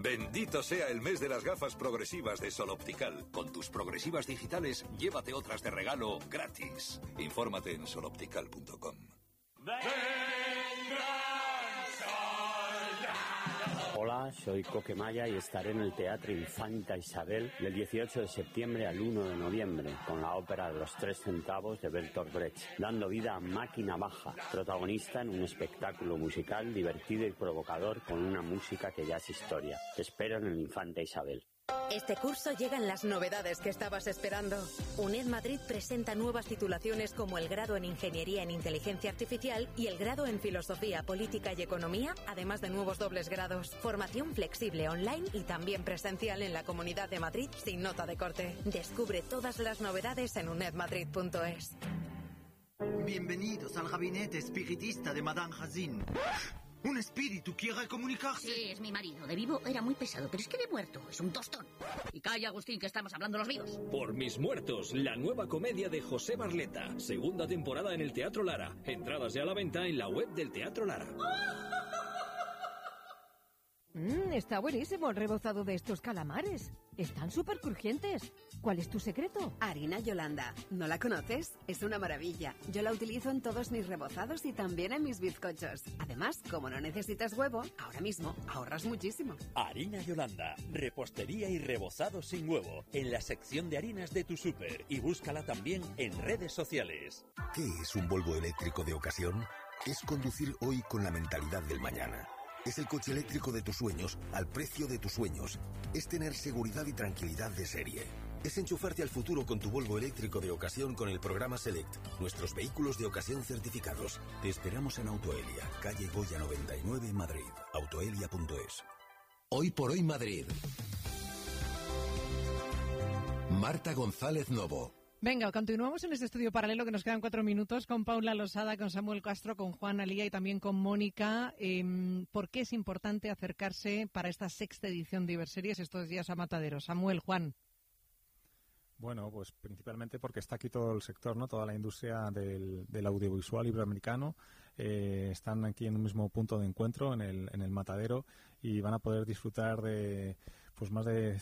Bendito sea el mes de las gafas progresivas de Sol Optical. Con tus progresivas digitales, llévate otras de regalo gratis. Infórmate en soloptical.com. Hola, soy Coquemaya y estaré en el Teatro Infanta Isabel del 18 de septiembre al 1 de noviembre con la ópera de los 3 centavos de Bertolt Brecht, dando vida a Máquina Baja, protagonista en un espectáculo musical divertido y provocador con una música que ya es historia. Te espero en el Infanta Isabel. Este curso llegan las novedades que estabas esperando. UNED Madrid presenta nuevas titulaciones como el grado en Ingeniería en Inteligencia Artificial y el grado en Filosofía, Política y Economía, además de nuevos dobles grados. Formación flexible online y también presencial en la Comunidad de Madrid sin nota de corte. Descubre todas las novedades en unedmadrid.es. Bienvenidos al gabinete espiritista de Madame Hazin. ¿Un espíritu quiere comunicarse? Sí, es mi marido. De vivo era muy pesado, pero es que de muerto es un tostón. Y calla, Agustín, que estamos hablando los vivos. Por mis muertos, la nueva comedia de José Barleta. Segunda temporada en el Teatro Lara. Entradas ya a la venta en la web del Teatro Lara. Está buenísimo el rebozado de estos calamares. Están súper crujientes. ¿Cuál es tu secreto? Harina Yolanda. ¿No la conoces? Es una maravilla. Yo la utilizo en todos mis rebozados y también en mis bizcochos. Además, como no necesitas huevo, ahora mismo ahorras muchísimo. Harina Yolanda. Repostería y rebozado sin huevo. En la sección de harinas de tu súper. Y búscala también en redes sociales. ¿Qué es un Volvo eléctrico de ocasión? Es conducir hoy con la mentalidad del mañana. Es el coche eléctrico de tus sueños, al precio de tus sueños. Es tener seguridad y tranquilidad de serie. Es enchufarte al futuro con tu Volvo eléctrico de ocasión con el programa Select. Nuestros vehículos de ocasión certificados. Te esperamos en Autoelia, calle Goya 99, Madrid. Autoelia.es. Hoy por hoy Madrid. Marta González Novo. Venga, continuamos en este estudio paralelo que nos quedan 4 minutos con Paula Losada, con Samuel Castro, con Juan Alía y también con Mónica. ¿Por qué es importante acercarse para esta 6ª edición de Iberseries estos días a Matadero? Samuel, Juan. Bueno, pues principalmente porque está aquí todo el sector, ¿no? Toda la industria del audiovisual iberoamericano. Están aquí en un mismo punto de encuentro, en el Matadero, y van a poder disfrutar de pues más de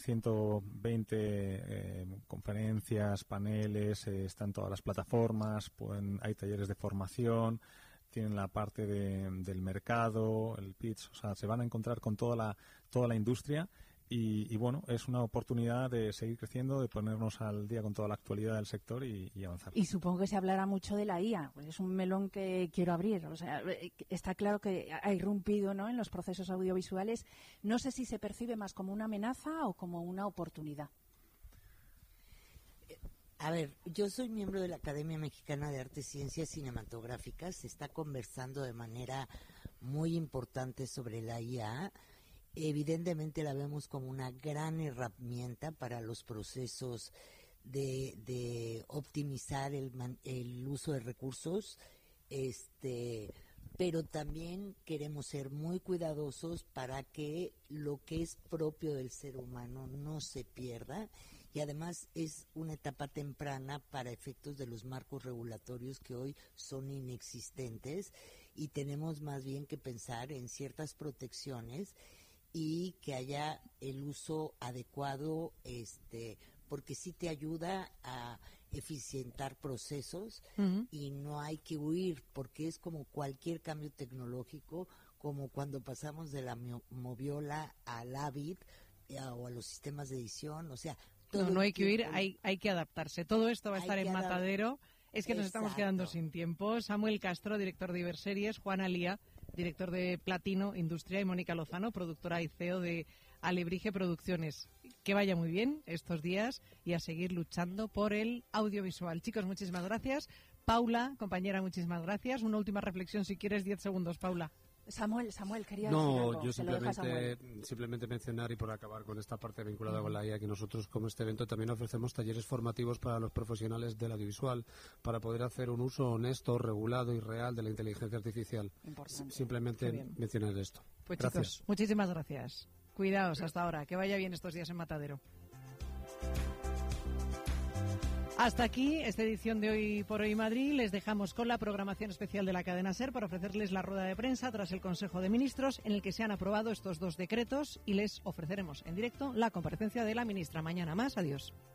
120 conferencias, paneles, están todas las plataformas, hay talleres de formación, tienen la parte del mercado, el pitch, o sea, se van a encontrar con toda la industria. Y bueno, es una oportunidad de seguir creciendo, de ponernos al día con toda la actualidad del sector y avanzar. Y supongo que se hablará mucho de la IA, pues es un melón que quiero abrir. O sea, está claro que ha irrumpido, ¿no?, en los procesos audiovisuales. No sé si se percibe más como una amenaza o como una oportunidad. A ver, yo soy miembro de la Academia Mexicana de Artes y Ciencias Cinematográficas. Se está conversando de manera muy importante sobre la IA. Evidentemente la vemos como una gran herramienta para los procesos de optimizar el uso de recursos, pero también queremos ser muy cuidadosos para que lo que es propio del ser humano no se pierda, y además es una etapa temprana para efectos de los marcos regulatorios que hoy son inexistentes, y tenemos más bien que pensar en ciertas protecciones y que haya el uso adecuado, porque sí te ayuda a eficientar procesos. Uh-huh. Y no hay que huir, porque es como cualquier cambio tecnológico, como cuando pasamos de la Moviola al Avid o a los sistemas de edición, o sea... No hay que huir, hay que adaptarse. Todo esto va a estar en Matadero. Es que nos estamos quedando sin tiempo. Samuel Castro, director de Iberseries, Juan Alía, director de Platino Industria, y Mónica Lozano, productora y CEO de Alebrije Producciones. Que vaya muy bien estos días y a seguir luchando por el audiovisual. Chicos, muchísimas gracias. Paula, compañera, muchísimas gracias. Una última reflexión, si quieres, 10 segundos, Paula. Samuel, quería decir algo. No, yo simplemente mencionar, y por acabar con esta parte vinculada con la IA, que nosotros como este evento también ofrecemos talleres formativos para los profesionales del audiovisual para poder hacer un uso honesto, regulado y real de la inteligencia artificial. Importante. Simplemente mencionar esto. Pues gracias. Chicos, muchísimas gracias. Cuidaos hasta ahora. Que vaya bien estos días en Matadero. Hasta aquí esta edición de Hoy por Hoy Madrid. Les dejamos con la programación especial de la cadena SER para ofrecerles la rueda de prensa tras el Consejo de Ministros en el que se han aprobado estos 2 decretos y les ofreceremos en directo la comparecencia de la ministra. Mañana más. Adiós.